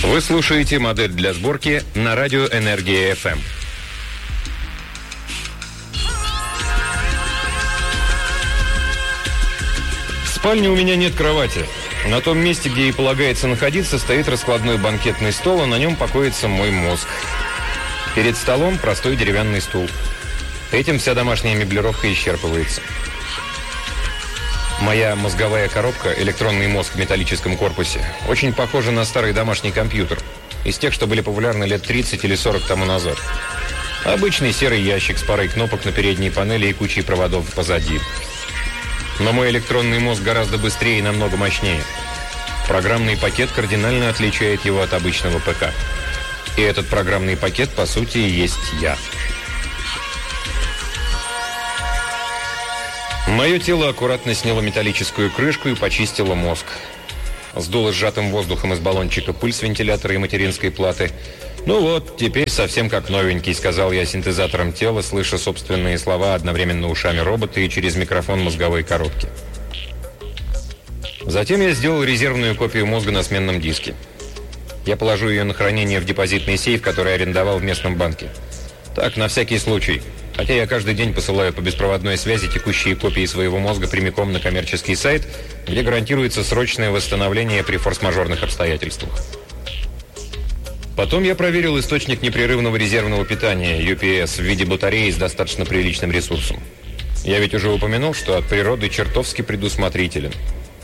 Вы слушаете модель для сборки на радио «Энергия FM». В спальне у меня нет кровати. На том месте, где ей полагается находиться, стоит раскладной банкетный стол, а на нем покоится мой мозг. Перед столом простой деревянный стул. Этим вся домашняя меблировка исчерпывается. Моя мозговая коробка, электронный мозг в металлическом корпусе, очень похожа на старый домашний компьютер, из тех, что были популярны лет 30 или 40 тому назад. Обычный серый ящик с парой кнопок на передней панели и кучей проводов позади. Но мой электронный мозг гораздо быстрее и намного мощнее. Программный пакет кардинально отличает его от обычного ПК. И этот программный пакет, по сути, и есть я. Мое тело аккуратно сняло металлическую крышку и почистило мозг. Сдуло сжатым воздухом из баллончика пыль с вентилятора и материнской платы. «Ну вот, теперь совсем как новенький», — сказал я синтезатором тела, слыша собственные слова одновременно ушами робота и через микрофон мозговой коробки. Затем я сделал резервную копию мозга на сменном диске. Я положу ее на хранение в депозитный сейф, который арендовал в местном банке. Так, на всякий случай. Хотя я каждый день посылаю по беспроводной связи текущие копии своего мозга прямиком на коммерческий сайт, где гарантируется срочное восстановление при форс-мажорных обстоятельствах. Потом я проверил источник непрерывного резервного питания, UPS, в виде батареи с достаточно приличным ресурсом. Я ведь уже упомянул, что от природы чертовски предусмотрителен.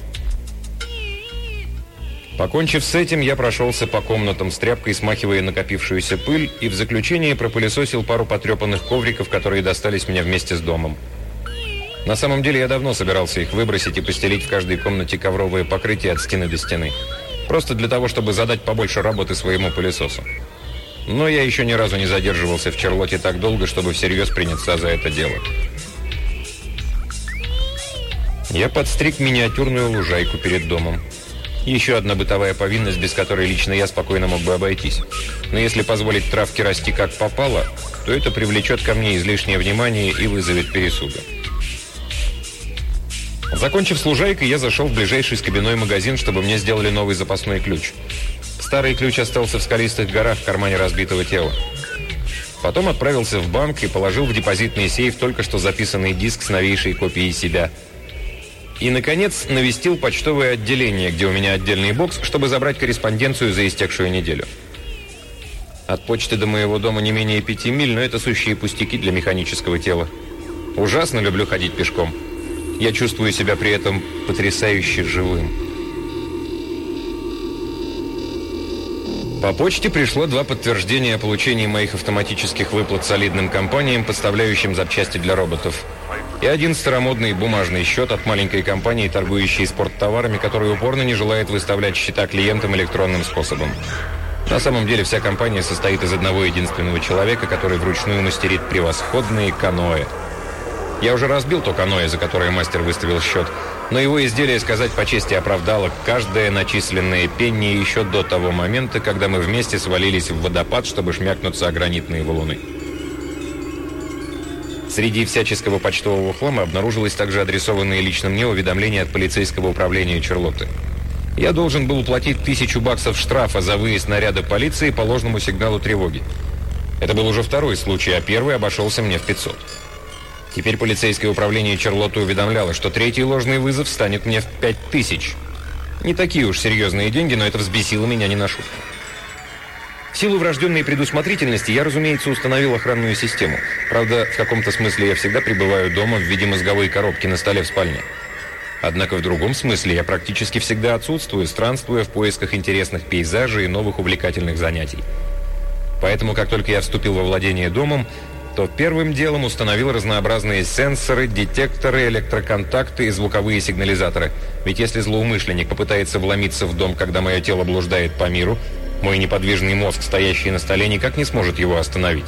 Покончив с этим, я прошелся по комнатам с тряпкой, смахивая накопившуюся пыль, и в заключение пропылесосил пару потрепанных ковриков, которые достались мне вместе с домом. На самом деле я давно собирался их выбросить и постелить в каждой комнате ковровое покрытие от стены до стены. Просто для того, чтобы задать побольше работы своему пылесосу. Но я еще ни разу не задерживался в Чарлотте так долго, чтобы всерьез приняться за это дело. Я подстриг миниатюрную лужайку перед домом. Еще одна бытовая повинность, без которой лично я спокойно мог бы обойтись. Но если позволить травке расти как попало, то это привлечет ко мне излишнее внимание и вызовет пересуды. Закончив с лужайкой, я зашел в ближайший скобяной магазин, чтобы мне сделали новый запасной ключ. Старый ключ остался в скалистых горах в кармане разбитого тела. Потом отправился в банк и положил в депозитный сейф только что записанный диск с новейшей копией себя. И, наконец, навестил почтовое отделение, где у меня отдельный бокс, чтобы забрать корреспонденцию за истекшую неделю. От почты до моего дома не менее 5 миль, но это сущие пустяки для механического тела. Ужасно люблю ходить пешком. Я чувствую себя при этом потрясающе живым. По почте пришло 2 подтверждения о получении моих автоматических выплат солидным компаниям, поставляющим запчасти для роботов. И 1 старомодный бумажный счет от маленькой компании, торгующей спорттоварами, которая упорно не желает выставлять счета клиентам электронным способом. На самом деле вся компания состоит из одного единственного человека, который вручную мастерит превосходные каноэ. Я уже разбил то каноэ, за которое мастер выставил счет, но его изделие, сказать по чести, оправдало каждое начисленное пенни еще до того момента, когда мы вместе свалились в водопад, чтобы шмякнуться о гранитные валуны. Среди всяческого почтового хлама обнаружилось также адресованные лично мне уведомления от полицейского управления Чарлотты. Я должен был уплатить $1000 штрафа за выезд наряда полиции по ложному сигналу тревоги. Это был уже 2-й случай, а 1-й обошелся мне в 500. Теперь полицейское управление Чарлотты уведомляло, что 3-й ложный вызов станет мне в 5000. Не такие уж серьезные деньги, но это взбесило меня не на шутку. В силу врожденной предусмотрительности я, разумеется, установил охранную систему. Правда, в каком-то смысле я всегда пребываю дома в виде мозговой коробки на столе в спальне. Однако в другом смысле я практически всегда отсутствую, странствуя в поисках интересных пейзажей и новых увлекательных занятий. Поэтому, как только я вступил во владение домом, то первым делом установил разнообразные сенсоры, детекторы, электроконтакты и звуковые сигнализаторы. Ведь если злоумышленник попытается вломиться в дом, когда мое тело блуждает по миру, мой неподвижный мозг, стоящий на столе, никак не сможет его остановить.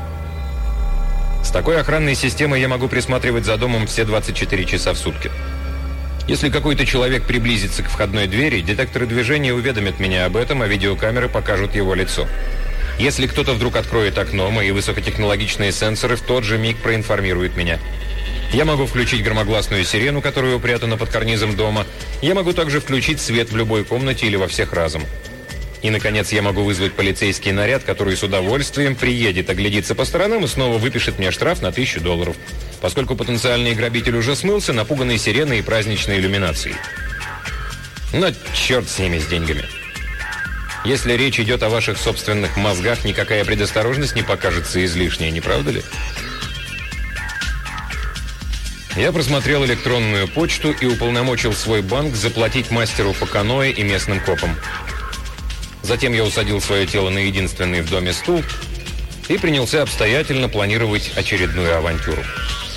С такой охранной системой я могу присматривать за домом все 24 часа в сутки. Если какой-то человек приблизится к входной двери, детекторы движения уведомят меня об этом, а видеокамеры покажут его лицо. Если кто-то вдруг откроет окно, мои высокотехнологичные сенсоры в тот же миг проинформируют меня. Я могу включить громогласную сирену, которая упрятана под карнизом дома. Я могу также включить свет в любой комнате или во всех разом. И, наконец, я могу вызвать полицейский наряд, который с удовольствием приедет, оглядится по сторонам и снова выпишет мне штраф на $1000, поскольку потенциальный грабитель уже смылся, напуганный сиреной и праздничной иллюминацией. Но черт с ними, с деньгами. Если речь идет о ваших собственных мозгах, никакая предосторожность не покажется излишней, не правда ли? Я просмотрел электронную почту и уполномочил свой банк заплатить мастеру по каноэ и местным копам. Затем я усадил свое тело на единственный в доме стул и принялся обстоятельно планировать очередную авантюру.